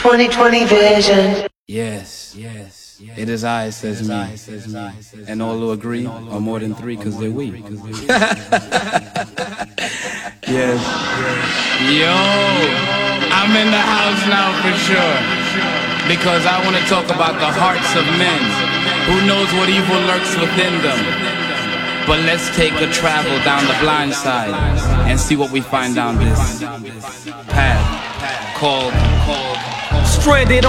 2020 vision. Yes, it is I, says me, and all who agree are more than three, cause they're we. Yes. Yo, I'm in the house now for sure, because I want to talk about the hearts of men. Who knows what evil lurks within them? But let's take a travel down the blind side and see what we find down this path called Stranded